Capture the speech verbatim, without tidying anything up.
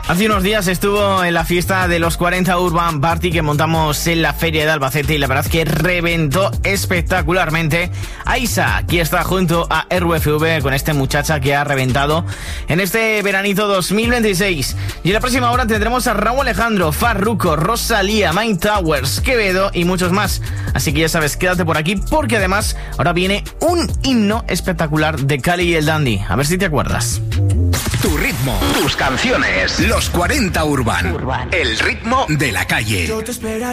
Hace unos días estuvo en la fiesta de los cuarenta Urban Party que montamos en la Feria de Albacete y la verdad es que reventó espectacularmente. Aisa, aquí está junto a R U F V con esta muchacha que ha reventado en este veranito dos mil veintiséis. Y en la próxima hora tendremos a Raúl Alejandro, Farruko, Rosalía, Mind Towers, Quevedo y muchos más. Así que ya sabes, quédate por aquí porque además ahora viene un himno espectacular de Cali y el Dandy. A ver si te acuerdas. Tu ritmo, tus canciones, los cuarenta Urban, Urban. El ritmo de la calle.